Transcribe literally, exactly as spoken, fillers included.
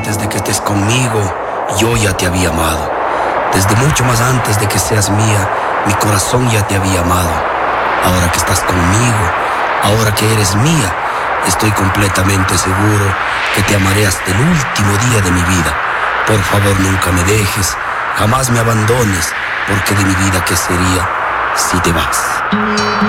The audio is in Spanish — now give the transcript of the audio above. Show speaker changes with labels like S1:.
S1: antes de que estés conmigo, yo ya te había amado. Desde mucho más antes de que seas mía, mi corazón ya te había amado. Ahora que estás conmigo, ahora que eres mía, estoy completamente seguro que te amaré hasta el último día de mi vida. Por favor, nunca me dejes, jamás me abandones, porque de mi vida, ¿qué sería si te vas?